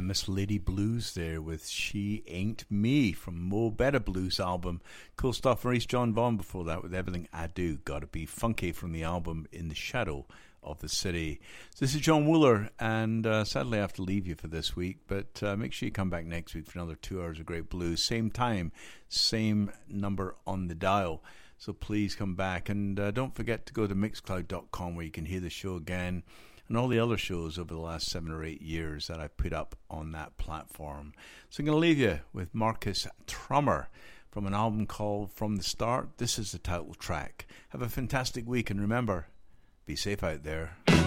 Miss Lady Blues there with She Ain't Me from Mo Better Blues album. Cool stuff. Maurice John Vaughan before that with Everything I Do. Gotta Be Funky from the album In the Shadow of the City. So this is John Wooler, and sadly I have to leave you for this week, but make sure you come back next week for another 2 hours of great blues. Same time, same number on the dial. So please come back, and don't forget to go to mixcloud.com where you can hear the show again and all the other shows over the last 7 or 8 years that I've put up on that platform. So I'm going to leave you with Marcus Trummer from an album called From the Start. This is the title track. Have a fantastic week, and remember, be safe out there.